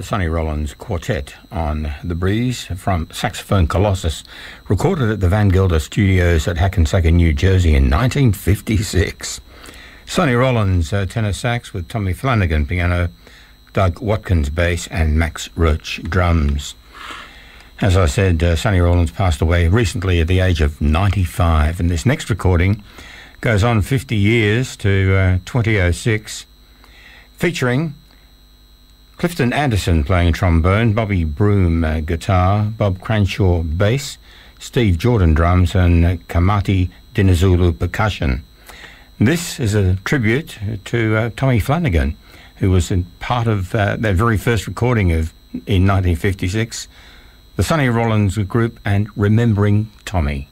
the Sonny Rollins Quartet on The Breeze from Saxophone Colossus, recorded at the Van Gelder Studios at Hackensack, New Jersey in 1956. Sonny Rollins tenor sax with Tommy Flanagan piano, Doug Watkins bass and Max Roach drums. As I said, Sonny Rollins passed away recently at the age of 95, and this next recording goes on 50 years to 2006, featuring Clifton Anderson playing trombone, Bobby Broom guitar, Bob Cranshaw bass, Steve Jordan drums and Kamati Dinizulu percussion. This is a tribute to Tommy Flanagan, who was part of their very first recording in 1956, the Sonny Rollins Group and Remembering Tommy.